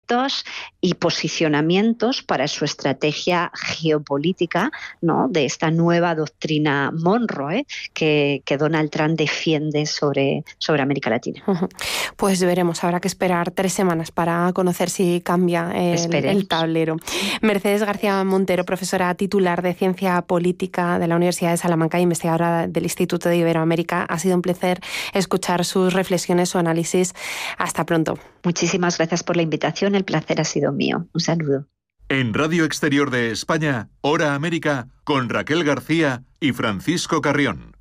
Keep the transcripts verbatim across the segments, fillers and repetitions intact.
proyectos y posicionamientos para su estrategia geopolítica, ¿no?, de esta nueva doctrina Monroe que, que Donald Trump defiende sobre, sobre América Latina. Pues veremos, habrá que esperar tres semanas para conocer si cambia el, el tablero. Mercedes García Montero, profesora titular de Ciencia Política de la Universidad de Salamanca e investigadora del Instituto de Iberoamérica. Ha sido un placer escuchar sus reflexiones, su análisis. Hasta pronto. Muchísimas gracias por la invitación. El placer ha sido mío. Un saludo. En Radio Exterior de España, Hora América, con Raquel García y Francisco Carrión.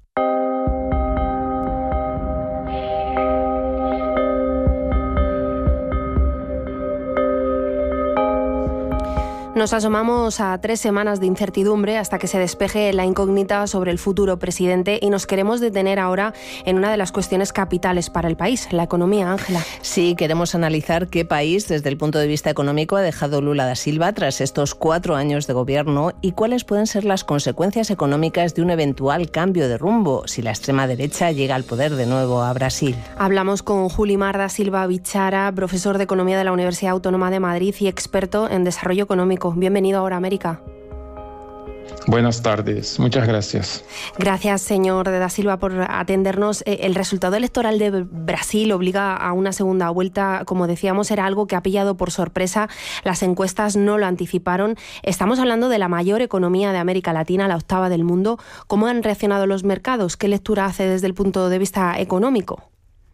Nos asomamos a tres semanas de incertidumbre hasta que se despeje la incógnita sobre el futuro presidente y nos queremos detener ahora en una de las cuestiones capitales para el país, la economía. Ángela. Sí, queremos analizar qué país, desde el punto de vista económico, ha dejado Lula da Silva tras estos cuatro años de gobierno y cuáles pueden ser las consecuencias económicas de un eventual cambio de rumbo si la extrema derecha llega al poder de nuevo a Brasil. Hablamos con Julimar da Silva Bichara, profesor de Economía de la Universidad Autónoma de Madrid y experto en desarrollo económico. Bienvenido a Hora América. Buenas tardes, muchas gracias. Gracias, señor da Silva, por atendernos. El resultado electoral de Brasil obliga a una segunda vuelta. Como decíamos, era algo que ha pillado por sorpresa. Las encuestas no lo anticiparon. Estamos hablando de la mayor economía de América Latina, la octava del mundo. ¿Cómo han reaccionado los mercados? ¿Qué lectura hace desde el punto de vista económico?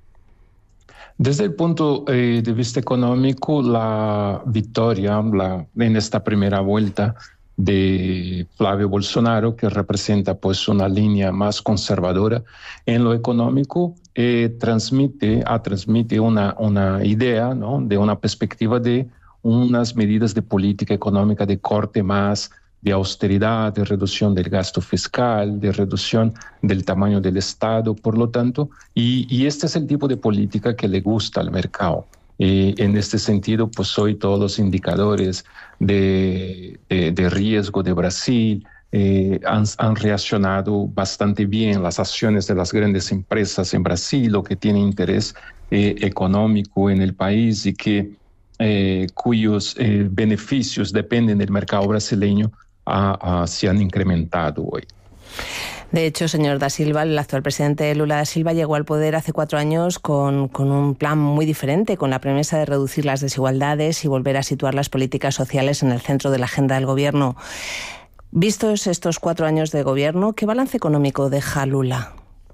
Desde el punto eh, de vista económico, la victoria la, en esta primera vuelta de Flávio Bolsonaro, que representa pues una línea más conservadora en lo económico, eh, transmite, ah, transmite una, una idea, ¿no?, de una perspectiva de unas medidas de política económica de corte más de austeridad, de reducción del gasto fiscal, de reducción del tamaño del Estado, por lo tanto, y, y este es el tipo de política que le gusta al mercado. Eh, en este sentido, pues hoy todos los indicadores de, de, de riesgo de Brasil eh, han, han reaccionado bastante bien. Las acciones de las grandes empresas en Brasil, lo que tiene interés eh, económico en el país y que, eh, cuyos eh, beneficios dependen del mercado brasileño, A, a, se han incrementado hoy. De hecho, señor da Silva, el actual presidente Lula da Silva llegó al poder hace cuatro años con, con un plan muy diferente, con la promesa de reducir las desigualdades y volver a situar las políticas sociales en el centro de la agenda del gobierno. Vistos estos cuatro años de gobierno, ¿qué balance económico deja Lula?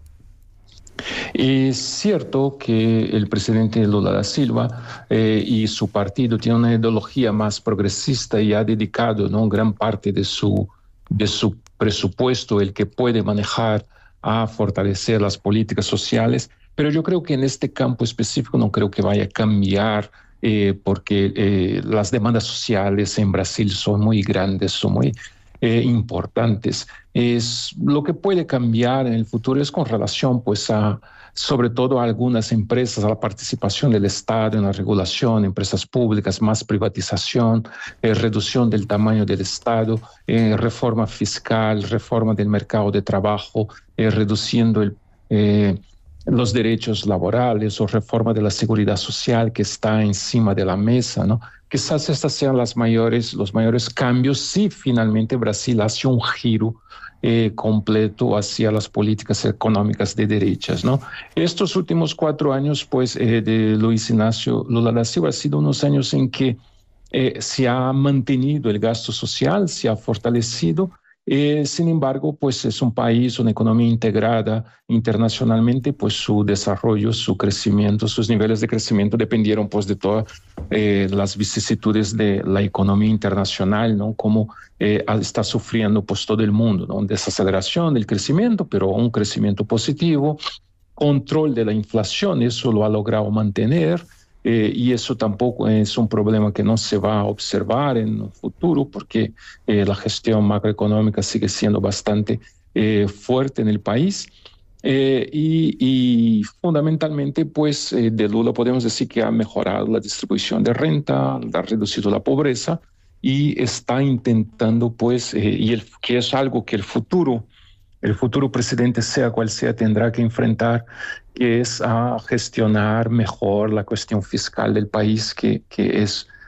Es cierto que el presidente Lula da Silva eh, y su partido tienen una ideología más progresista y ha dedicado, ¿no?, gran parte de su, de su presupuesto, el que puede manejar, a fortalecer las políticas sociales, pero yo creo que en este campo específico no creo que vaya a cambiar eh, porque eh, las demandas sociales en Brasil son muy grandes, son muy Eh, importantes. Es, lo que puede cambiar en el futuro es con relación, pues, a, sobre todo a algunas empresas, a la participación del Estado en la regulación, empresas públicas, más privatización, eh, reducción del tamaño del Estado, eh, reforma fiscal, reforma del mercado de trabajo, eh, reduciendo el, eh, los derechos laborales o reforma de la seguridad social que está encima de la mesa, ¿no? Quizás estas sean las mayores, los mayores cambios si finalmente Brasil hace un giro eh, completo hacia las políticas económicas de derechas, ¿no? Estos últimos cuatro años, pues, eh, de Luis Ignacio Lula da Silva han sido unos años en que eh, se ha mantenido el gasto social, se ha fortalecido. Eh, sin embargo, pues es un país, una economía integrada internacionalmente, pues su desarrollo, su crecimiento, sus niveles de crecimiento dependieron pues de todas eh, las vicisitudes de la economía internacional, ¿no? Como eh, está sufriendo pues todo el mundo, ¿no? Desaceleración del crecimiento, pero un crecimiento positivo, control de la inflación, eso lo ha logrado mantener. Eh, y eso tampoco es un problema que no se va a observar en el futuro porque eh, la gestión macroeconómica sigue siendo bastante eh, fuerte en el país. Eh, y, y fundamentalmente, pues, eh, de Lula podemos decir que ha mejorado la distribución de renta, ha reducido la pobreza y está intentando, pues, eh, y el, que es algo que el futuro El futuro presidente, sea cual sea, tendrá que enfrentar, que es a gestionar mejor la cuestión fiscal del país, que, que es